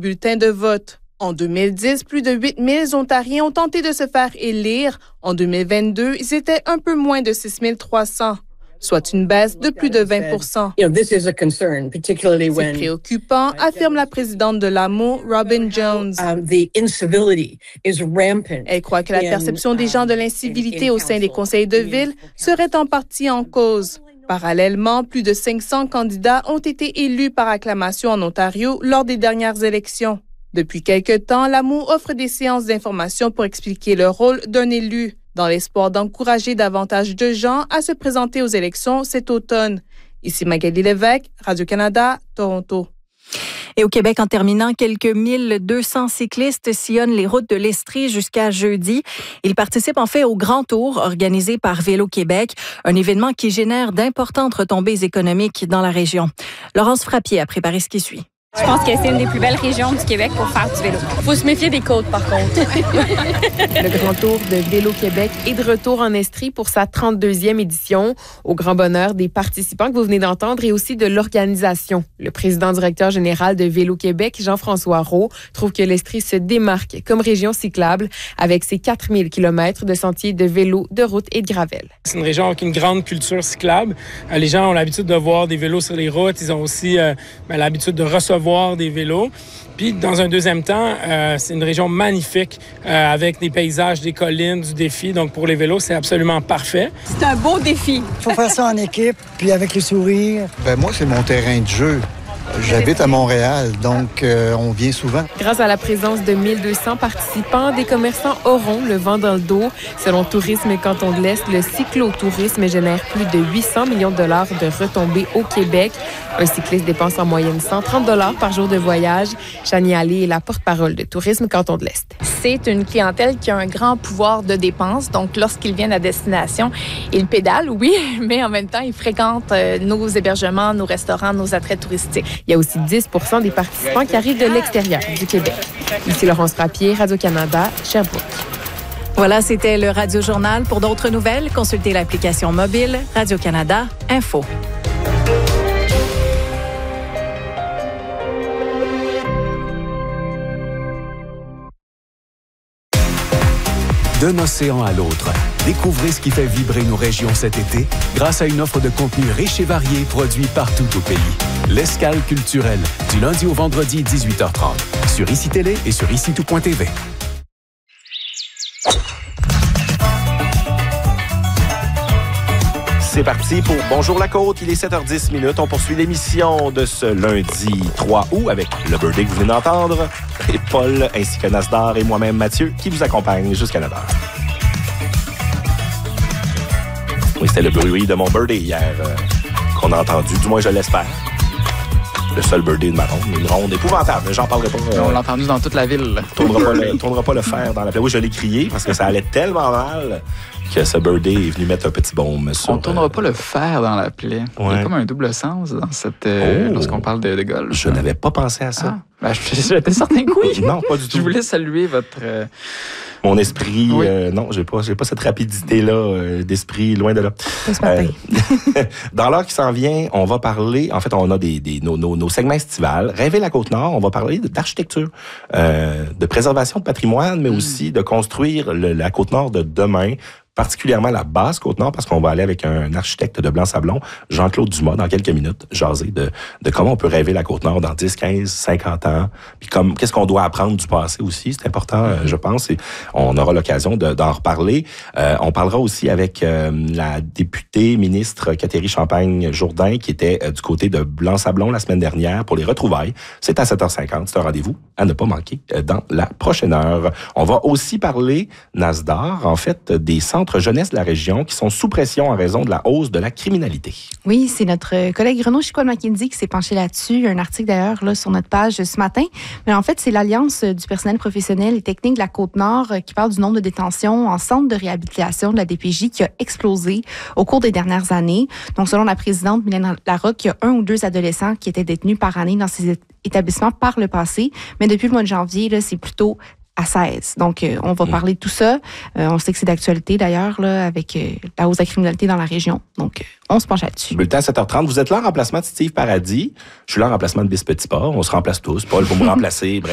bulletins de vote. En 2010, plus de 8 000 Ontariens ont tenté de se faire élire. En 2022, ils étaient un peu moins de 6 300, soit une baisse de plus de 20 C'est préoccupant, affirme la présidente de l'AMO, Robin Jones. Elle croit que la perception des gens de l'incivilité au sein des conseils de ville serait en partie en cause. Parallèlement, plus de 500 candidats ont été élus par acclamation en Ontario lors des dernières élections. Depuis quelque temps, l'AMO offre des séances d'information pour expliquer le rôle d'un élu, dans l'espoir d'encourager davantage de gens à se présenter aux élections cet automne. Ici Magali Lévesque, Radio-Canada, Toronto. Et au Québec, en terminant, quelques 1200 cyclistes sillonnent les routes de l'Estrie jusqu'à jeudi. Ils participent en fait au Grand Tour organisé par Vélo Québec, un événement qui génère d'importantes retombées économiques dans la région. Laurence Frappier a préparé ce qui suit. Je pense que c'est une des plus belles régions du Québec pour faire du vélo. Faut se méfier des côtes, par contre. Le Grand Tour de Vélo Québec est de retour en Estrie pour sa 32e édition, au grand bonheur des participants que vous venez d'entendre et aussi de l'organisation. Le président-directeur général de Vélo Québec, Jean-François Roux, trouve que l'Estrie se démarque comme région cyclable avec ses 4000 km de sentiers de vélo, de route et de gravel. C'est une région avec une grande culture cyclable. Les gens ont l'habitude de voir des vélos sur les routes. Ils ont aussi l'habitude de recevoir des vélos. Puis, dans un deuxième temps, c'est une région magnifique avec des paysages, des collines, du défi. Donc, pour les vélos, c'est absolument parfait. C'est un beau défi. Il faut faire ça en équipe, puis avec le sourire. Moi, c'est mon terrain de jeu. J'habite à Montréal, donc on vient souvent. Grâce à la présence de 1200 participants, des commerçants auront le vent dans le dos. Selon Tourisme Canton de l'Est, le cyclotourisme génère plus de 800 millions de dollars de retombées au Québec. Un cycliste dépense en moyenne 130 $ par jour de voyage. Chanie Allé est la porte-parole de Tourisme Canton de l'Est. C'est une clientèle qui a un grand pouvoir de dépense. Donc, lorsqu'ils viennent à destination, ils pédalent, oui, mais en même temps, ils fréquentent nos hébergements, nos restaurants, nos attraits touristiques. Il y a aussi 10 % des participants qui arrivent de l'extérieur du Québec. Ici Laurence Frappier, Radio-Canada, Sherbrooke. Voilà, c'était le Radio-Journal. Pour d'autres nouvelles, consultez l'application mobile Radio-Canada Info. D'un océan à l'autre, découvrez ce qui fait vibrer nos régions cet été grâce à une offre de contenu riche et varié produit partout au pays. L'Escale culturelle, du lundi au vendredi 18h30, sur ICI Télé et sur ICI-Tout.tv. C'est parti pour Bonjour la Côte. Il est 7h10. On poursuit l'émission de ce lundi 3 août avec le birthday que vous venez d'entendre, et Paul, ainsi que Nasdar et moi-même, Mathieu, qui vous accompagne jusqu'à 9h. Oui, c'était le bruit de mon birthday hier qu'on a entendu, du moins je l'espère. Le seul birthday de ma ronde, une ronde épouvantable, mais j'en parlerai pas. On l'a entendu dans toute la ville. Tournera pas le fer dans la plaie. Oui, je l'ai crié parce que ça allait tellement mal que ce birthday est venu mettre un petit baume sur... On tournera pas le fer dans la plaie. Ouais. Il y a comme un double sens dans cette lorsqu'on parle de golf. Je n'avais pas pensé à ça. J'étais certain que oui. Non, pas du tout. Je voulais saluer votre... Mon esprit, oui. Non, j'ai pas cette rapidité-là d'esprit, loin de là. Dans l'heure qui s'en vient, on va parler, en fait, on a nos segments estivales. Rêver la Côte-Nord, on va parler d'architecture, de préservation de patrimoine, mais aussi de construire la Côte-Nord de demain, particulièrement la basse Côte-Nord, parce qu'on va aller avec un architecte de Blanc-Sablon, Jean-Claude Dumas, dans quelques minutes, jaser de comment on peut rêver la Côte-Nord dans 10, 15, 50 ans, puis qu'est-ce qu'on doit apprendre du passé aussi, c'est important, je pense, et on aura l'occasion d'en reparler. On parlera aussi avec la députée ministre Catherine Champagne-Jourdain, qui était du côté de Blanc-Sablon la semaine dernière pour les retrouvailles. C'est à 7h50, c'est un rendez-vous à ne pas manquer dans la prochaine heure. On va aussi parler, Nasdar, en fait, des centres jeunesse de la région qui sont sous pression en raison de la hausse de la criminalité. Oui, c'est notre collègue Renaud Chicoine-Mackenzie qui s'est penché là-dessus. Il y a un article d'ailleurs là, sur notre page ce matin. Mais en fait, c'est l'Alliance du personnel professionnel et technique de la Côte-Nord qui parle du nombre de détentions en centre de réhabilitation de la DPJ qui a explosé au cours des dernières années. Donc, selon la présidente Mylène Larocque, il y a 1 ou 2 adolescents qui étaient détenus par année dans ces établissements par le passé. Mais depuis le mois de janvier, là, c'est plutôt à 16. Donc, on va parler de tout ça. On sait que c'est d'actualité, d'ailleurs, là, avec la hausse de la criminalité dans la région. Donc, on se penche là-dessus. Bulletin à 7h30. Vous êtes là en remplacement de Steve Paradis. Je suis là en remplacement de Bis Petitpas. On se remplace tous. Paul, pour me remplacer. Bref.